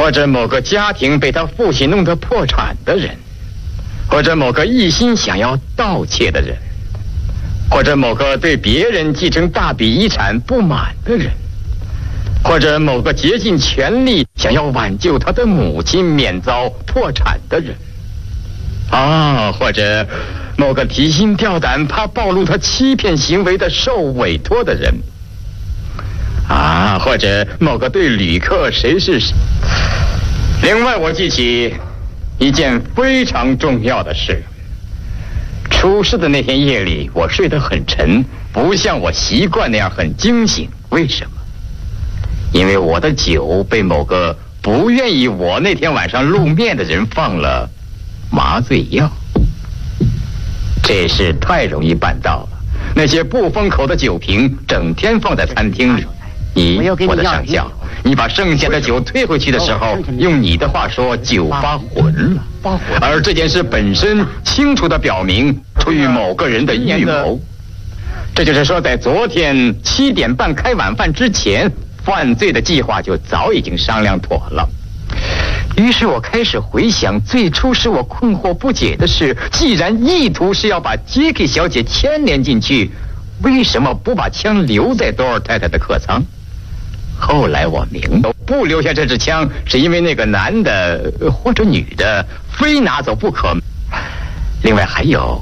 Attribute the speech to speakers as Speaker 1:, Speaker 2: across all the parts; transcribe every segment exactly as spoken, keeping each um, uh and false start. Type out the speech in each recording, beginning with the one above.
Speaker 1: 或者某个家庭被他父亲弄得破产的人，或者某个一心想要盗窃的人，或者某个对别人继承大笔遗产不满的人，或者某个竭尽全力想要挽救他的母亲免遭破产的人，啊，或者某个提心吊胆怕暴露他欺骗行为的受委托的人，啊，或者某个对旅客谁是谁。另外，我记起一件非常重要的事。出事的那天夜里，我睡得很沉，不像我习惯那样很惊醒。为什么？因为我的酒被某个不愿意我那天晚上露面的人放了麻醉药。这事太容易办到了。那些不封口的酒瓶整天放在餐厅里，你我的上校，你把剩下的酒退回去的时候，用你的话说，酒发浑了。而这件事本身清楚地表明出于某个人的预谋。这就是说，在昨天七点半开晚饭之前，犯罪的计划就早已经商量妥了。于是我开始回想最初使我困惑不解的是，既然意图是要把杰克小姐牵连进去，为什么不把枪留在多尔太太的客舱？后来我明白，不留下这支枪是因为那个男的或者女的非拿走不可。另外还有，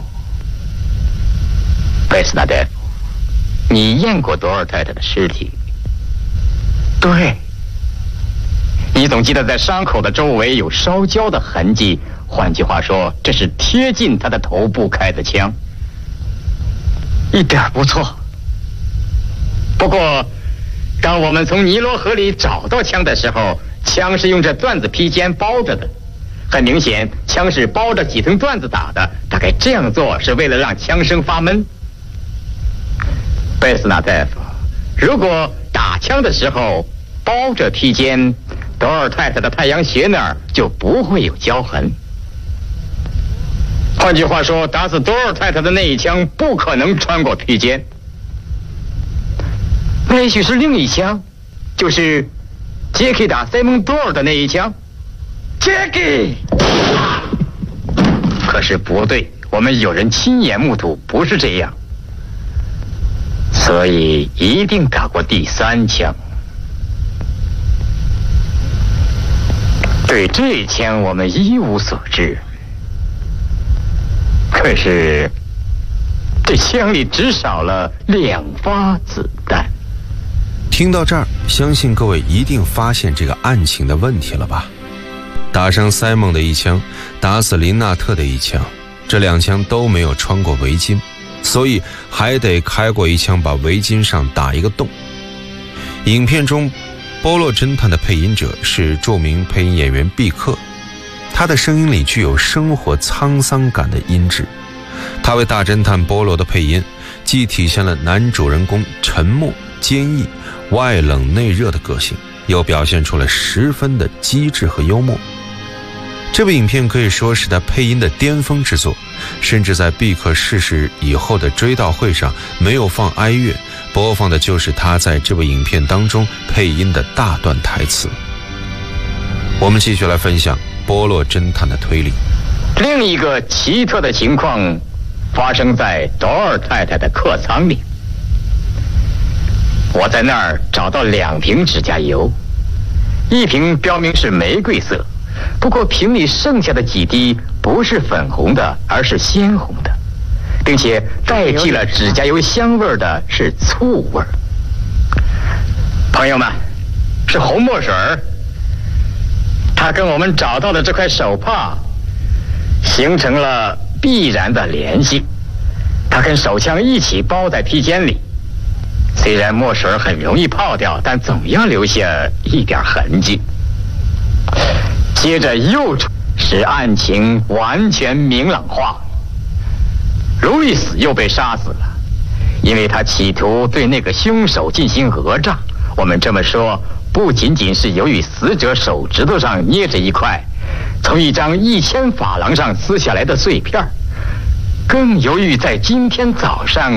Speaker 1: 贝斯纳德，你验过多尔太太的尸体？对，你总记得在伤口的周围有烧焦的痕迹，换句话说，这是贴近他的头部开的枪。一点不错。不过当我们从尼罗河里找到枪的时候，枪是用这缎子披肩包着的。很明显，枪是包着几层缎子打的，大概这样做是为了让枪声发闷。贝斯纳大夫，如果打枪的时候包着披肩，多尔太太的太阳穴那儿就不会有焦痕。换句话说，打死多尔太太的那一枪不可能穿过披肩。那也许是另一枪，就是杰克打塞蒙多尔的那一枪。杰克！可是不对，我们有人亲眼目睹，不是这样。所以一定打过第三枪。对这一枪我们一无所知。可是这枪里只少了两发子弹。
Speaker 2: 听到这儿，相信各位一定发现这个案情的问题了吧？打伤塞蒙的一枪，打死林纳特的一枪，这两枪都没有穿过围巾，所以还得开过一枪，把围巾上打一个洞。影片中波洛侦探的配音者是著名配音演员毕克，他的声音里具有生活沧桑感的音质。他为大侦探波洛的配音，既体现了男主人公沉默、坚毅、外冷内热的个性，又表现出了十分的机智和幽默。这部影片可以说是他配音的巅峰之作，甚至在毕克逝世以后的追悼会上没有放哀乐，播放的就是他在这部影片当中配音的大段台词。我们继续来分享波洛侦探的推理。
Speaker 1: 另一个奇特的情况发生在多尔太太的客舱里。我在那儿找到两瓶指甲油，一瓶标明是玫瑰色，不过瓶里剩下的几滴不是粉红的，而是鲜红的，并且代替了指甲油香味的是醋味。朋友们，是红墨水儿。它跟我们找到的这块手帕形成了必然的联系，它跟手枪一起包在披肩里。虽然墨水很容易泡掉，但总要留下一点痕迹。接着又使案情完全明朗化，路易斯又被杀死了，因为他企图对那个凶手进行讹诈。我们这么说不仅仅是由于死者手指头上捏着一块从一张一千法郎上撕下来的碎片，更由于在今天早上